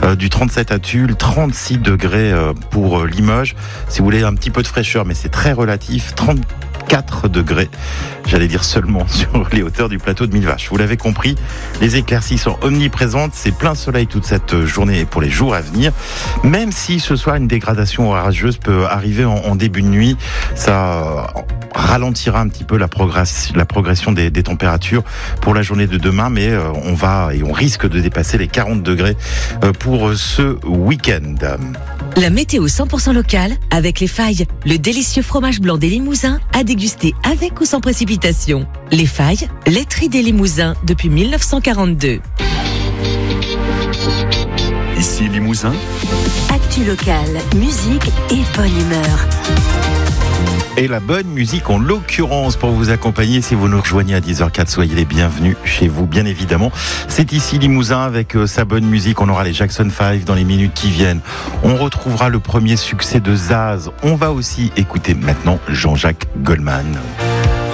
du 37 à Tulle, 36 degrés pour Limoges. Si vous voulez un petit peu de fraîcheur, mais c'est très relatif, 34 degrés, j'allais dire seulement sur les hauteurs du plateau de Millevaches. Vous l'avez compris, les éclaircies sont omniprésentes, c'est plein soleil toute cette journée et pour les jours à venir. Même si ce soir une dégradation orageuse peut arriver en début de nuit, ça ralentira un petit peu la progression des températures pour la journée de demain, mais on risque de dépasser les 40 degrés pour ce week-end. La météo 100% locale avec Les Failles, le délicieux fromage blanc des Limousins à déguster avec ou sans précipitation. Les Failles, laiterie des Limousins depuis 1942. Ici Limousin. Actu locale, musique et bonne humeur. Et la bonne musique en l'occurrence pour vous accompagner. Si vous nous rejoignez à 10h04, soyez les bienvenus chez vous, bien évidemment. C'est ici Limousin avec sa bonne musique. On aura les Jackson 5 dans les minutes qui viennent. On retrouvera le premier succès de Zaz. On va aussi écouter maintenant Jean-Jacques Goldman.